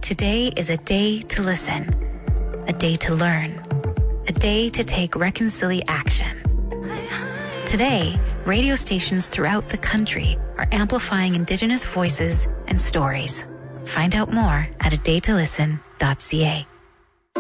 Today is a day to listen, a day to learn, a day to take reconciliation action. Today, radio stations throughout the country are amplifying Indigenous voices and stories. Find out more at adaytolisten.ca.